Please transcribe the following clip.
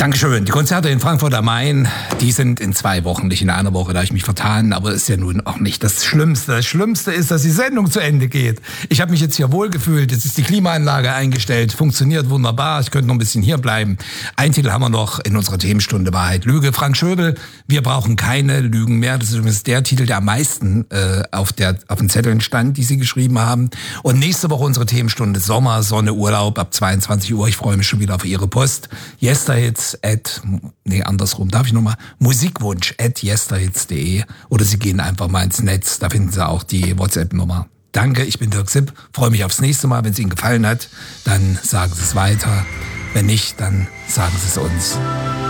Dankeschön. Die Konzerte in Frankfurt am Main, die sind in 2 Wochen, nicht in einer Woche, da habe ich mich vertan, aber ist ja nun auch nicht das Schlimmste. Das Schlimmste ist, dass die Sendung zu Ende geht. Ich habe mich jetzt hier wohlgefühlt, jetzt ist die Klimaanlage eingestellt, funktioniert wunderbar, ich könnte noch ein bisschen hier bleiben. Einen Titel haben wir noch in unserer Themenstunde Wahrheit, Lüge. Frank Schöbel, wir brauchen keine Lügen mehr. Das ist übrigens der Titel, der am meisten auf den Zetteln stand, die Sie geschrieben haben. Und nächste Woche unsere Themenstunde Sommer, Sonne, Urlaub ab 22 Uhr. Ich freue mich schon wieder auf Ihre Post. Yesterhits musikwunsch@yesterhits.de oder Sie gehen einfach mal ins Netz, da finden Sie auch die WhatsApp-Nummer. Danke, ich bin Dirk Sipp, freue mich aufs nächste Mal. Wenn es Ihnen gefallen hat, dann sagen Sie es weiter. Wenn nicht, dann sagen Sie es uns.